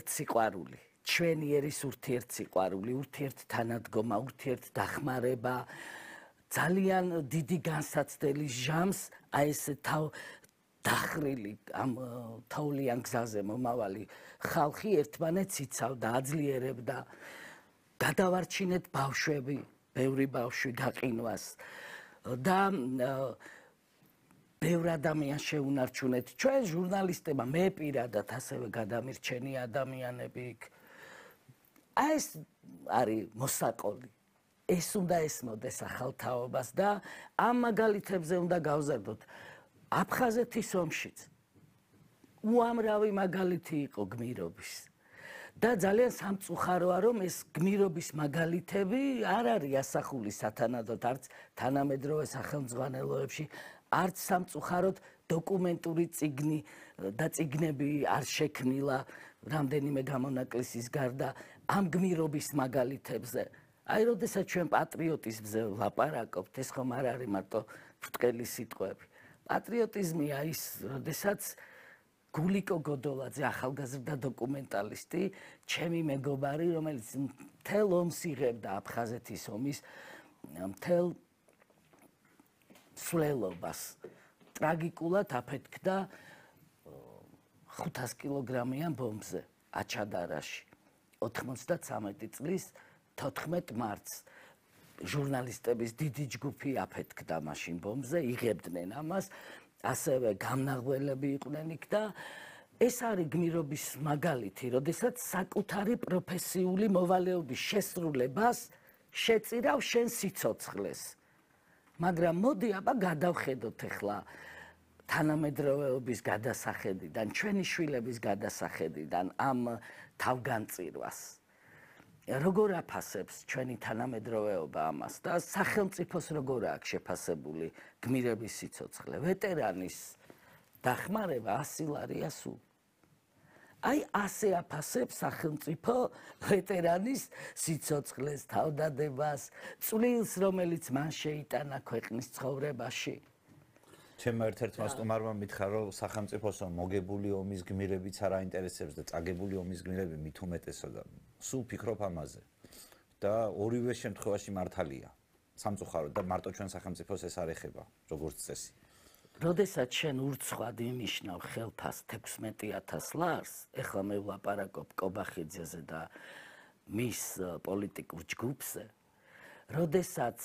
სიყვარული, ჩვენი ერის სიყვარული, თანადგომა, დახმარება, ძალიან დიდი განსაცდელი ჟამს აი ეს დახრილი ამ თოვლიან გზაზე მომავალი ხალხი ერთმანეთს იცავდა, აძლიერებდა, გადავარჩინეთ ბავშვები, ბევრი ბავშვი გაყინვას და ბევრ ადამიანს შეუნარჩუნეთ. ჩვენ ჟურნალისტებმა, მე პირადად ასევე გადამირჩენი ადამიანები იქ. აი ეს არის მოსაყოლი. ეს უნდა ესმოდეს ახალთაობას და ამ მაგალითებზე უნდა გავზარდოთ. აფხაზეთის ომშიც უამრავი მაგალითი იყო გმირობის. და ძალიან სამწუხაროა, რომ ეს გმირობის მაგალითები არ არის ასახული სათანადოდ არც თანამედროვე სახელმძღვანელოებში, არც სამწუხაროდ დოკუმენტური წიგნი და წიგნები არ შექმნილა რამდენიმე გამონაკლისის გარდა ამ გმირობის მაგალითებზე. აი, როდესაც ჩვენ პატრიოტიზმზე ვლაპარაკობთ, ეს ხომ არ არის მარტო ბრტყელი სიტყვები. პატრიოტიზმია ის, როდესაც გულიკო გოდოლაძე, ახალგაზრდა დოკუმენტალისტი, ჩემი მეგობარი, რომელიც მთელ ომს იღებდა აფხაზეთის ომის მთელ სვლელობას, ტრაგიკულად აფეთქდა 500 კილოგრამიან ბომბზე აჩადარაში 93 წლის 14 მარტს. ჟურნალისტების დიდი ჯგუფი აფეთქდა მაშინ ბომბზე, იღებდნენ ამას, ასევე გამნაღველები იყვნენ იქ და ეს არის გმირობის მაგალითი, როდესაც საკუთარი პროფესიული მოვალეობის შესრულებას შეწირავ შენ სიცოცხლეს. მაგრამ მოდი აბა გადავხედოთ ახლა თანამედროვეობის გადასახედიდან, ჩვენი შვილების გადასახედიდან ამ თავგანწირვას. როგორ აფასებს ჩვენი თანამედროვეობა ამას და სახელმწიფოს როგორ აქვს შეფასებული გმირების სიცოცხლე? ვეტერანის დახმარება 100 ლარია სულ. აი ასე აფასებს სახელმწიფო ვეტერანის სიცოცხლეს, თავდადებას, წვლილს, რომელიც მან შეიტანა ქვეყნის ცხოვრებაში. ჩემმა ერთ-ერთმა სტუმარმა მითხრა, რომ სახელმწიფოს მოგებული ომის გმირებიც არ აინტერესებს და წაგებული ომის გმირები მით უმეტესად სულ ფიქრობ ამაზე. და ორივე შემთხვევაში მართალია. სამწუხაროდ და მარტო ჩვენ სახელმწიფოს ეს არ ეხება, როგორც წესი. როდესაც შენ ურცხვად ინიშნავ ხელფას 16,000 ლარს, ეხლა მე ვლაპარაკობ კობახიძეზე და მის პოლიტიკურ ჯგუფზე, როდესაც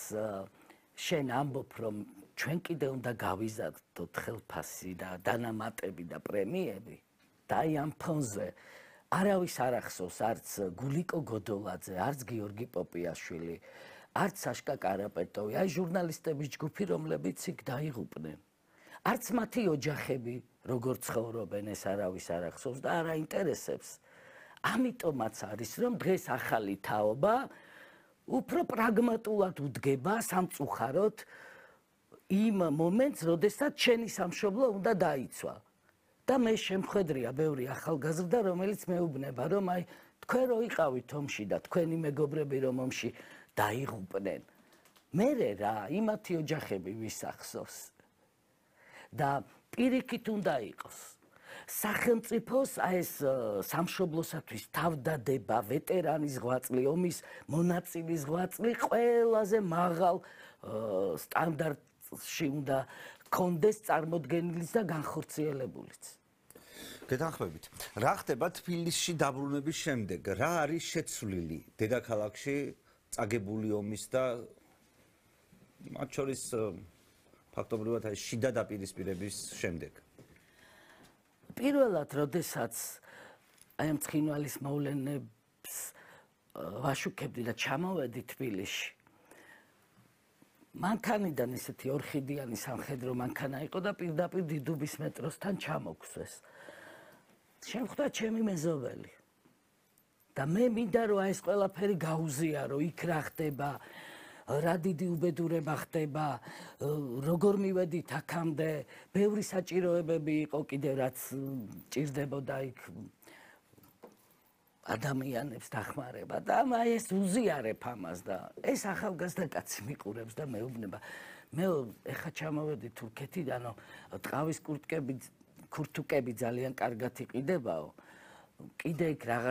შენ ამბობ, რომ ჩვენ კიდე უნდა გავიზარდოთ ხელფასი და დანამატები და პრემიები და აი ამ ფონზე არავის არ ახსოვს არც გულიკო გოდოლაძე, არც გიორგი პოპიაშვილი, არც საშკა კარაპეტოვი, აი ჟურნალისტების ჯგუფი, რომლებიც იქ დაიღუპნენ. არც მათი ოჯახები როგორ ცხოვრობენ, ეს არავის არ ახსოვს და არ აინტერესებს. ამიტომაც არის, რომ დღეს ახალი თაობა უფრო პრაგმატულად უდგება სამწუხაროდ იმ მომენტს, როდესაც შენი სამშობლო უნდა დაიცვა. და მე შემხედრია ბევრი ახალგაზრდა, რომელიც მეუბნება, რომ აი თქვენ რო იყავით ომში და თქვენი მეგობრები რომ ომში დაიღუპნენ. მერე რა, იმათი ოჯახები ვის ახსოვს? და პირიქით უნდა იყოს. სახელმწიფოს აი ეს სამშობლოსათვის თავდადება, ვეტერანის ღვაწლი, ომის მონაწილის ღვაწლი ყველაზე მაღალ სტანდარტში უნდა კონდეს წარმოდგენილიც და განხორციელებულიც. გეთანხმებით. რა ხდება თბილისში დაბრუნების შემდეგ? რა არის შეცვლილი დედაქალაქში წაგებული ომის და მათ შორის ფაქტობრივად აი შიდა დაპირისპირების შემდეგ? პირველად, როდესაც აი ამ ცხინვალის მოვლენებს ვაშუქებდი და ჩამოვედი თბილისში, მანქანიდან ისეთი ორხიდიანი სამხედრო მანქანა იყო და პირდაპირ დიდუბის მეტროსთან ჩამოგვსვეს. შემხვდა ჩემი მეზობელი და მე მინდა რომ ეს ყველაფერი გაუზიარო, იქ რა ხდება, რა დიდი უბედურება ხდება, როგორ მივედით აქამდე, ბევრი საჭიროებები იყო კიდევ რაც ჭირდებოდა იქ ადამიანებს დახმარება და აი ეს უზიარებ ამას და ეს ახალგაზრდა კაცი მიყურებს და მეუბნება, მე ეხა ჩამოვედი თურქეთიდან, ტყავის კურთუკები ძალიან კარგად იყიდებაო, კიდე იქ